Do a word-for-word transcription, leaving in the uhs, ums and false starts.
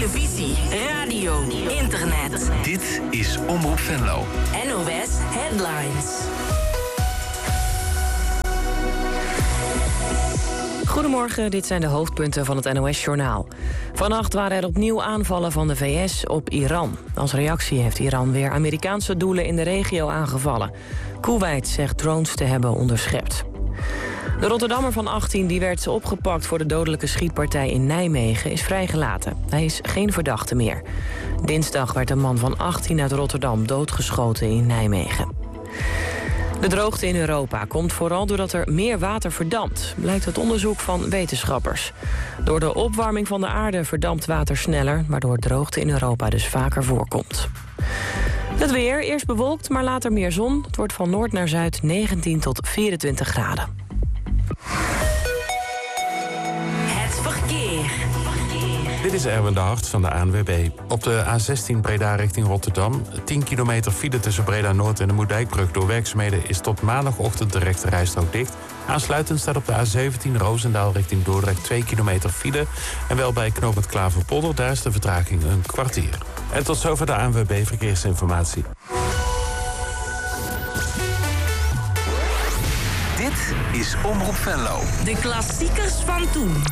televisie, radio, internet. Dit is Omroep Venlo. N O S Headlines. Goedemorgen, dit zijn de hoofdpunten van het N O S-journaal. Vannacht waren er opnieuw aanvallen van de V S op Iran. Als reactie heeft Iran weer Amerikaanse doelen in de regio aangevallen. Kuwait zegt drones te hebben onderschept. De Rotterdammer van achttien die werd opgepakt voor de dodelijke schietpartij in Nijmegen is vrijgelaten. Hij is geen verdachte meer. Dinsdag werd een man van achttien uit Rotterdam doodgeschoten in Nijmegen. De droogte in Europa komt vooral doordat er meer water verdampt, blijkt uit onderzoek van wetenschappers. Door de opwarming van de aarde verdampt water sneller, waardoor droogte in Europa dus vaker voorkomt. Het weer, eerst bewolkt, maar later meer zon. Het wordt van noord naar zuid negentien tot vierentwintig graden. Het verkeer. Dit is Erwin de Hart van de A N W B. Op de A zestien Breda richting Rotterdam. tien kilometer file tussen Breda Noord en de Moerdijkbrug. Door werkzaamheden is tot maandagochtend de rechte rijstrook dicht. Aansluitend staat op de A zeventien Roosendaal richting Dordrecht twee kilometer file. En wel bij knooppunt Klaverpolder, daar is de vertraging een kwartier. En tot zover de A N W B Verkeersinformatie. Dit is Omroep Venlo. De klassiekers van toen.